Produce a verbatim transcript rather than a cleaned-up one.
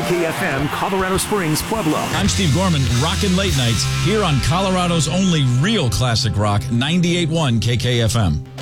K F M, Colorado Springs, Pueblo. I'm Steve Gorman, rockin' late nights here on Colorado's only real classic rock, ninety-eight point one K K F M.